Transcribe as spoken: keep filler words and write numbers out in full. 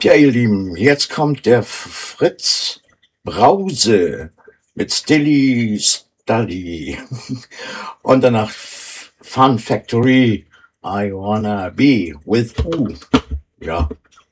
Ja, ihr Lieben, jetzt kommt der Fritz Brause mit Stilly Stully und danach Fun Factory. I wanna be with who? Ja,